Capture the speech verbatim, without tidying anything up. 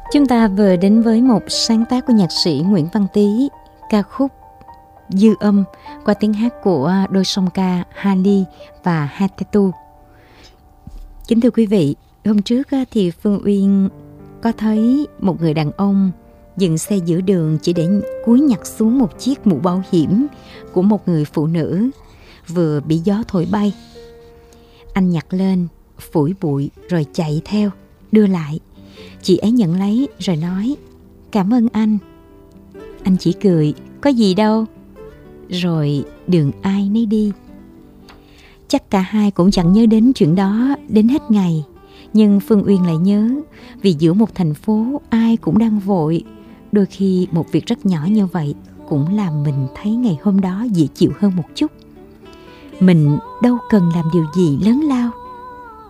Chúng ta vừa đến với một sáng tác của nhạc sĩ Nguyễn Văn Tý, ca khúc Dư Âm qua tiếng hát của đôi song ca Hali và Hatetu. Kính thưa quý vị, hôm trước thì Phương Uyên có thấy một người đàn ông dừng xe giữa đường chỉ để cúi nhặt xuống một chiếc mũ bảo hiểm của một người phụ nữ vừa bị gió thổi bay. Anh nhặt lên, phủi bụi rồi chạy theo, đưa lại. Chị ấy nhận lấy rồi nói: "Cảm ơn anh." Anh chỉ cười: "Có gì đâu." Rồi đường ai nấy đi. Chắc cả hai cũng chẳng nhớ đến chuyện đó đến hết ngày. Nhưng Phương Uyên lại nhớ, vì giữa một thành phố ai cũng đang vội. Đôi khi một việc rất nhỏ như vậy cũng làm mình thấy ngày hôm đó dễ chịu hơn một chút. Mình đâu cần làm điều gì lớn lao,